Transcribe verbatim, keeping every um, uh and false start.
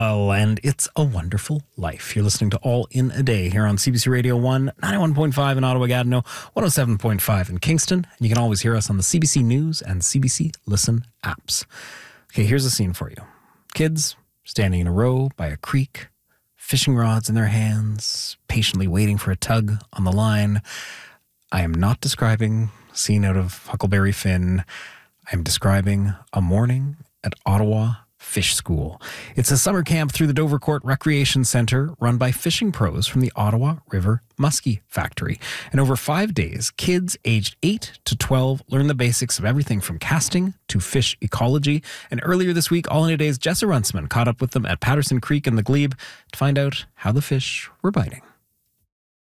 Oh, and it's a wonderful life. You're listening to All in a Day here on C B C Radio one, ninety-one point five in Ottawa-Gatineau, one oh seven point five in Kingston. And you can always hear us on the C B C News and C B C Listen apps. Okay, here's a scene for you. Kids standing in a row by a creek, fishing rods in their hands, patiently waiting for a tug on the line. I am not describing a scene out of Huckleberry Finn. I am describing a morning at Ottawa Fish School. It's a summer camp through the Dovercourt Recreation Centre run by fishing pros from the Ottawa River Muskie Factory. And over five days, kids aged eight to twelve learn the basics of everything from casting to fish ecology. And earlier this week, All in a Day's Jessa Runtsman caught up with them at Patterson Creek in the Glebe to find out how the fish were biting.